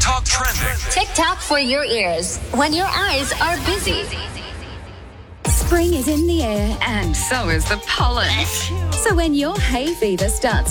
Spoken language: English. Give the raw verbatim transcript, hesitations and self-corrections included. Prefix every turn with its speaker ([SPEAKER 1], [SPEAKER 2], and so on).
[SPEAKER 1] TikTok trending.
[SPEAKER 2] TikTok for your ears when your eyes are busy.
[SPEAKER 3] Spring is in the air, and so is the pollen. So when your hay fever starts